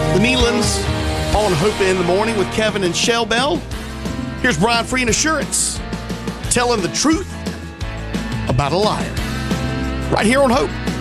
The Nealons on Hope in the Morning with Kevin and Shell Bell. Here's Brian Free and Assurance, telling the truth about a liar. Right here on Hope.